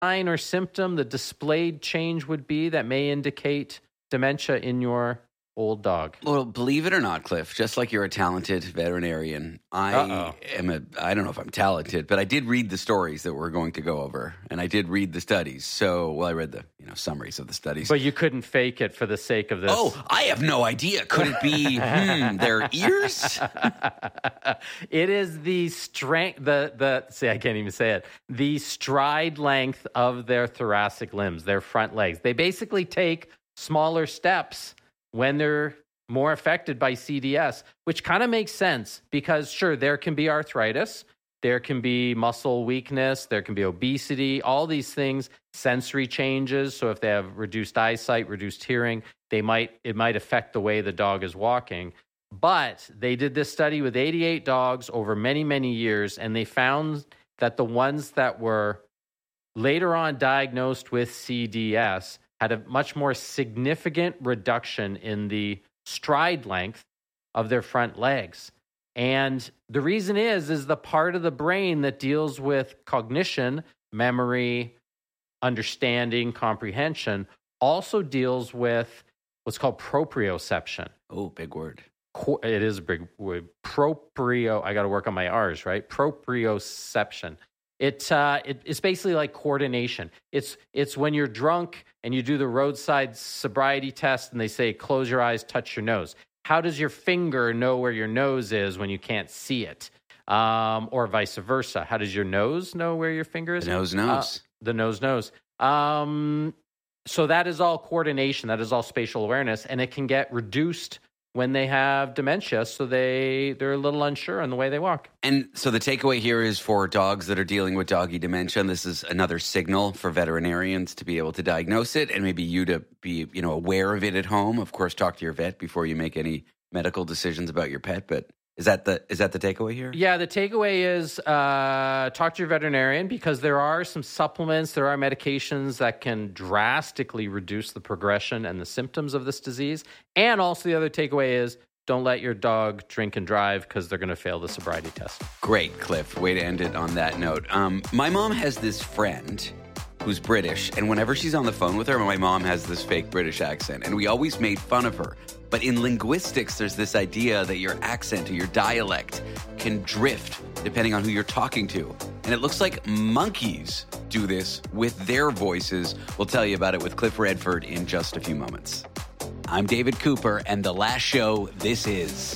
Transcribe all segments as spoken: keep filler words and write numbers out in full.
sign or symptom, the displayed change would be that may indicate dementia in your old dog? Well, believe it or not, Cliff, just like you're a talented veterinarian, I Uh-oh. am a, I don't know if I'm talented, but I did read the stories that we're going to go over, and I did read the studies. So, well, I read the, you know, summaries of the studies. But you couldn't fake it for the sake of this. Oh, I have no idea. Could it be, hmm, their ears? It is the strength, the, the, see, I can't even say it, the stride length of their thoracic limbs, their front legs. They basically take smaller steps when they're more affected by C D S, which kind of makes sense because, sure, there can be arthritis, there can be muscle weakness, there can be obesity, all these things, sensory changes. So if they have reduced eyesight, reduced hearing, they might it might affect the way the dog is walking. But they did this study with eighty-eight dogs over many, many years, and they found that the ones that were later on diagnosed with C D S had a much more significant reduction in the stride length of their front legs. And the reason is, is the part of the brain that deals with cognition, memory, understanding, comprehension, also deals with what's called proprioception. Oh, big word. It is a big word. Proprio, I got to work on my R's, right? Proprioception. It, uh, it it's basically like coordination. It's it's when you're drunk and you do the roadside sobriety test and they say, close your eyes, touch your nose. How does your finger know where your nose is when you can't see it? Um, or vice versa. How does your nose know where your finger is? The nose knows. Uh, the nose knows. Um, so that is all coordination. That is all spatial awareness. And it can get reduced when they have dementia, so they, they're a little unsure on the way they walk. And so the takeaway here is for dogs that are dealing with doggy dementia, and this is another signal for veterinarians to be able to diagnose it and maybe you to be, you know, aware of it at home. Of course, talk to your vet before you make any medical decisions about your pet, but is that the is that the takeaway here? Yeah, the takeaway is uh, talk to your veterinarian because there are some supplements, there are medications that can drastically reduce the progression and the symptoms of this disease. And also the other takeaway is don't let your dog drink and drive because they're going to fail the sobriety test. Great, Cliff. Way to end it on that note. Um, my mom has this friend who's British, and whenever she's on the phone with her, my mom has this fake British accent, and we always made fun of her. But in linguistics, there's this idea that your accent or your dialect can drift depending on who you're talking to. And it looks like monkeys do this with their voices. We'll tell you about it with Cliff Redford in just a few moments. I'm David Cooper, and the last show this is...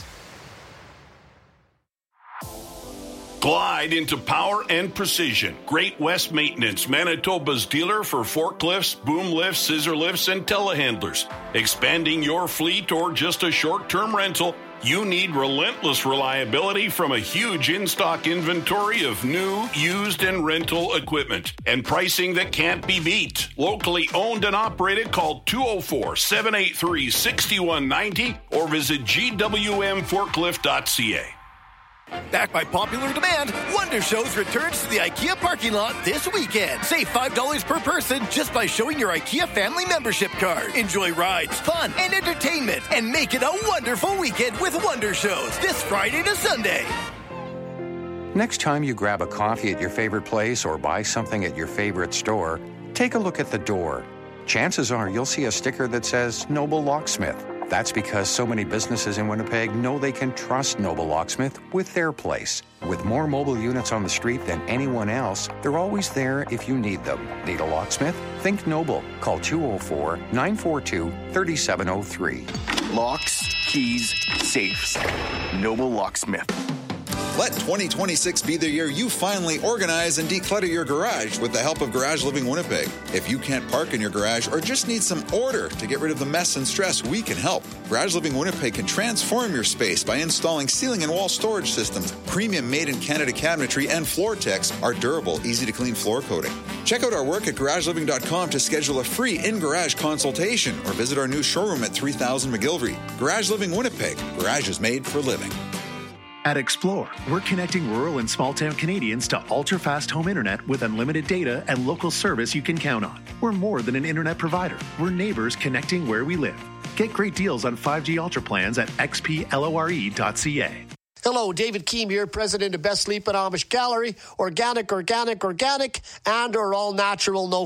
Glide into power and precision. Great West Maintenance, Manitoba's dealer for forklifts, boom lifts, scissor lifts, and telehandlers. Expanding your fleet or just a short-term rental, you need relentless reliability from a huge in-stock inventory of new, used, and rental equipment. And pricing that can't be beat. Locally owned and operated, call two oh four, seven eight three, six one nine oh or visit G W M forklift dot C A. Backed by popular demand, Wonder Shows returns to the IKEA parking lot this weekend. Save five dollars per person just by showing your IKEA family membership card. Enjoy rides, fun, and entertainment, and make it a wonderful weekend with Wonder Shows this Friday to Sunday. Next time you grab a coffee at your favorite place or buy something at your favorite store, take a look at the door. Chances are you'll see a sticker that says Noble Locksmith. That's because so many businesses in Winnipeg know they can trust Noble Locksmith with their place. With more mobile units on the street than anyone else, they're always there if you need them. Need a locksmith? Think Noble. Call two oh four, nine four two, three seven oh three. Locks, keys, safes. Noble Locksmith. Let twenty twenty-six be the year you finally organize and declutter your garage with the help of Garage Living Winnipeg. If you can't park in your garage or just need some order to get rid of the mess and stress, we can help. Garage Living Winnipeg can transform your space by installing ceiling and wall storage systems, premium made-in-Canada cabinetry, and Floortex, our durable, easy-to-clean floor coating. Check out our work at garage living dot com to schedule a free in-garage consultation or visit our new showroom at three thousand McGilvery. Garage Living Winnipeg. Garage is made for living. At Explore, we're connecting rural and small-town Canadians to ultra-fast home internet with unlimited data and local service you can count on. We're more than an internet provider. We're neighbors connecting where we live. Get great deals on five G Ultra plans at x p lore dot c a. Hello, David Keem here, president of Best Sleep and Amish Gallery. Organic, organic, organic, and our all-natural, no